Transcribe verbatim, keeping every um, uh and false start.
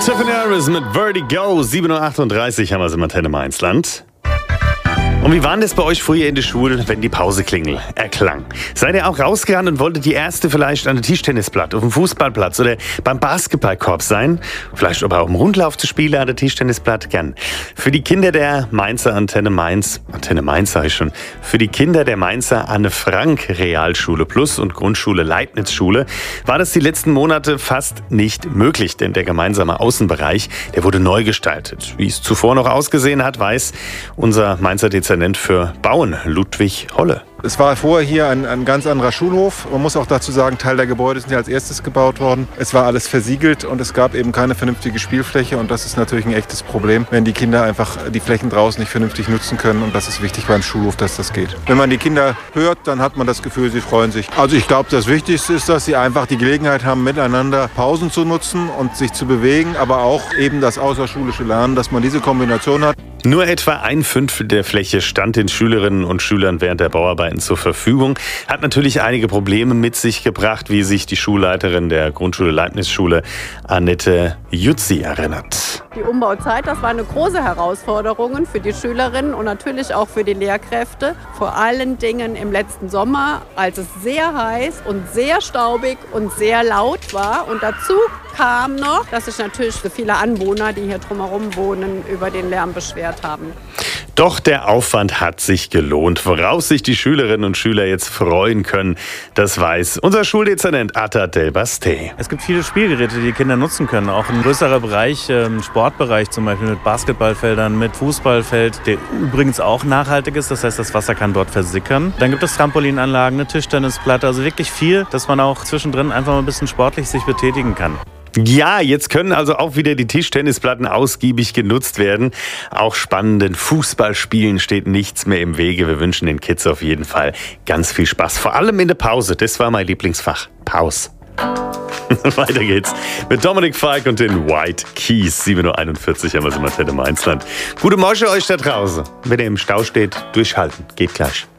Tiffany Harris mit Vertigo. sieben Uhr achtunddreißig haben wir es im Antenne Mainzland. Und wie war das bei euch früher in der Schule, wenn die Pauseklingel erklang? Seid ihr auch rausgerannt und wolltet die Erste vielleicht an der Tischtennisplatte, auf dem Fußballplatz oder beim Basketballkorb sein? Vielleicht aber auch im Rundlauf zu spielen an der Tischtennisplatte? Gern. Für die Kinder der Mainzer Antenne Mainz, Antenne Mainz sag ich schon, für die Kinder der Mainzer Anne Frank Realschule Plus und Grundschule Leibniz Schule war das die letzten Monate fast nicht möglich, denn der gemeinsame Außenbereich, der wurde neu gestaltet. Wie es zuvor noch ausgesehen hat, weiß unser Mainzer Dezernent für Bauen, Ludwig Holle. Es war vorher hier ein, ein ganz anderer Schulhof. Man muss auch dazu sagen, Teil der Gebäude sind ja als erstes gebaut worden. Es war alles versiegelt und es gab eben keine vernünftige Spielfläche. Und das ist natürlich ein echtes Problem, wenn die Kinder einfach die Flächen draußen nicht vernünftig nutzen können. Und das ist wichtig beim Schulhof, dass das geht. Wenn man die Kinder hört, dann hat man das Gefühl, sie freuen sich. Also ich glaube, das Wichtigste ist, dass sie einfach die Gelegenheit haben, miteinander Pausen zu nutzen und sich zu bewegen. Aber auch eben das außerschulische Lernen, dass man diese Kombination hat. Nur etwa ein Fünftel der Fläche stand den Schülerinnen und Schülern während der Bauarbeiten zur Verfügung. Hat natürlich einige Probleme mit sich gebracht, wie sich die Schulleiterin der Grundschule Leibniz Schule, Annette Jutzi, erinnert. Die Umbauzeit, das war eine große Herausforderung für die Schülerinnen und natürlich auch für die Lehrkräfte. Vor allen Dingen im letzten Sommer, als es sehr heiß und sehr staubig und sehr laut war. Und dazu kam noch, dass sich natürlich für viele Anwohner, die hier drumherum wohnen, über den Lärm beschwert haben. Doch der Aufwand hat sich gelohnt. Woraus sich die Schülerinnen und Schüler jetzt freuen können, das weiß unser Schuldezernent Atta Del Baste. Es gibt viele Spielgeräte, die die Kinder nutzen können. Auch ein größerer Bereich, ähm, Sportbereich zum Beispiel mit Basketballfeldern, mit Fußballfeld, der übrigens auch nachhaltig ist. Das heißt, das Wasser kann dort versickern. Dann gibt es Trampolinanlagen, eine Tischtennisplatte, also wirklich viel, dass man auch zwischendrin einfach mal ein bisschen sportlich sich betätigen kann. Ja, jetzt können also auch wieder die Tischtennisplatten ausgiebig genutzt werden. Auch spannenden Fußballspielen steht nichts mehr im Wege. Wir wünschen den Kids auf jeden Fall ganz viel Spaß. Vor allem in der Pause. Das war mein Lieblingsfach. Pause. Weiter geht's mit Dominik Falk und den White Keys. sieben Uhr einundvierzig haben wir es im Antenne Mainzland. Gute Morgen euch da draußen. Wenn ihr im Stau steht, durchhalten. Geht gleich.